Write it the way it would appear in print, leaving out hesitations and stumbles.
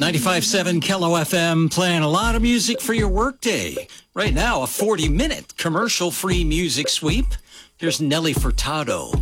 95.7 Kello FM, playing a lot of music for your workday. Right now, a 40-minute commercial-free music sweep. Here's Nelly Furtado.